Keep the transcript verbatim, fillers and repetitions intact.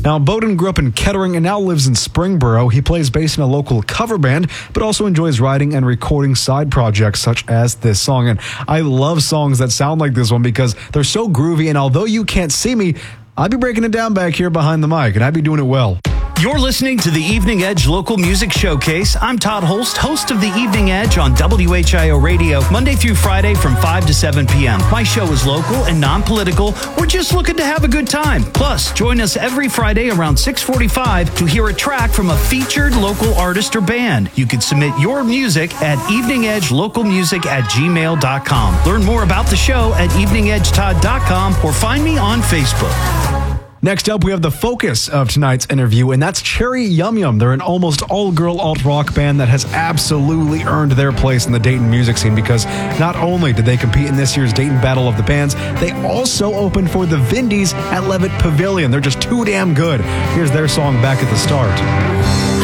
Now, Bowden grew up in Kettering and now lives in Springboro. He plays bass in a local cover band, but also enjoys writing and recording side projects such as this song. And I love songs that sound like this one because they're so groovy, and although you can't see me, I'll be breaking it down back here behind the mic, and I'd be doing it well. You're listening to the Evening Edge Local Music Showcase. I'm Todd Holst, host of the Evening Edge on W H I O Radio, Monday through Friday from five to seven p.m. My show is local and non-political. We're just looking to have a good time. Plus, join us every Friday around six forty-five to hear a track from a featured local artist or band. You can submit your music at evening edge local music at gmail dot com. Learn more about the show at evening edge todd dot com or find me on Facebook. Next up, we have the focus of tonight's interview, and that's Cherry Yum Yum. They're an almost all-girl alt-rock band that has absolutely earned their place in the Dayton music scene because not only did they compete in this year's Dayton Battle of the Bands, they also opened for the Vindies at Levitt Pavilion. They're just too damn good. Here's their song Back at the Start.